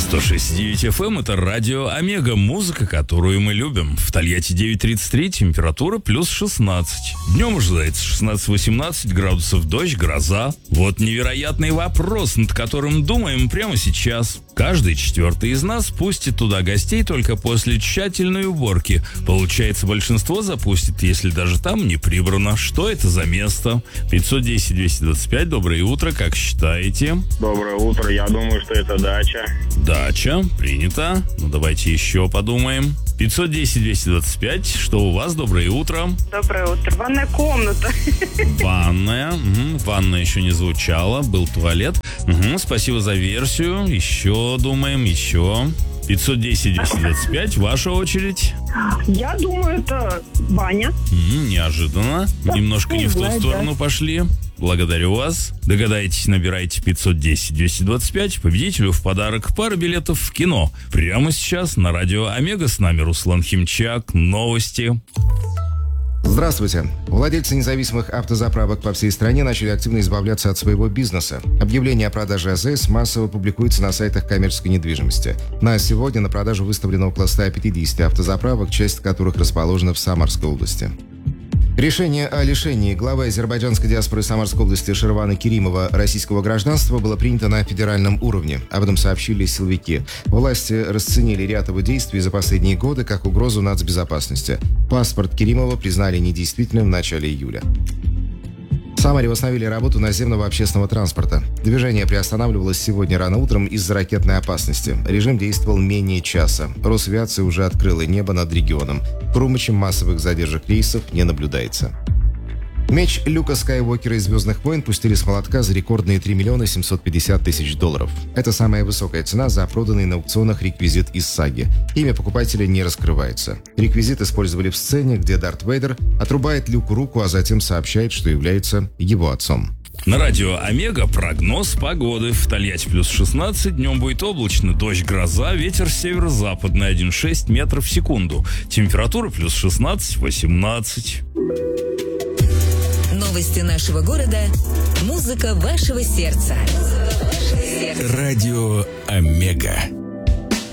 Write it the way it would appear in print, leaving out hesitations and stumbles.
106.9 FM — это радио Омега, музыка, которую мы любим. В Тольятти 9:33, температура плюс 16. Днем ожидается 16-18 градусов, дождь, гроза. Вот невероятный вопрос, над которым думаем прямо сейчас. Каждый четвертый из нас пустит туда гостей только после тщательной уборки. Получается, большинство запустит, если даже там не прибрано. Что это за место? 510-225, доброе утро, как считаете? Доброе утро, я думаю, что это дача. Дача, принято. Ну, давайте еще подумаем. 510-225, что у вас? Доброе утро. Доброе утро. Ванная комната. Ванная. Ванная еще не звучала. Был туалет. Спасибо за версию. Еще думаем, еще. 510-225, ваша очередь. Я думаю, это баня. Неожиданно. Немножко не в ту сторону пошли. Благодарю вас. Догадайтесь, набирайте 510-225. Победителю в подарок пара билетов в кино. Прямо сейчас на радио Омега. С нами Руслан Химчак. Новости. Здравствуйте. Владельцы независимых автозаправок по всей стране начали активно избавляться от своего бизнеса. Объявления о продаже АЗС массово публикуются на сайтах коммерческой недвижимости. На сегодня на продажу выставлено около 150 автозаправок, часть которых расположена в Самарской области. Решение о лишении главы азербайджанской диаспоры Самарской области Шервана Керимова российского гражданства было принято на федеральном уровне. Об этом сообщили силовики. Власти расценили ряд его действий за последние годы как угрозу нацбезопасности. Паспорт Керимова признали недействительным в начале июля. В Самаре восстановили работу наземного общественного транспорта. Движение приостанавливалось сегодня рано утром из-за ракетной опасности. Режим действовал менее часа. Росавиация уже открыла небо над регионом. Крумычем массовых задержек рейсов не наблюдается. Меч Люка Скайуокера из «Звездных войн» пустили с молотка за рекордные $3 750 000. Это самая высокая цена за проданный на аукционах реквизит из саги. Имя покупателя не раскрывается. Реквизит использовали в сцене, где Дарт Вейдер отрубает Люку руку, а затем сообщает, что является его отцом. На радио Омега прогноз погоды. В Тольятти плюс 16, днем будет облачно, дождь, гроза, ветер северо-западный 1,6 метров в секунду. Температура плюс 16-18. Новости нашего города. Музыка вашего сердца. Радио Омега.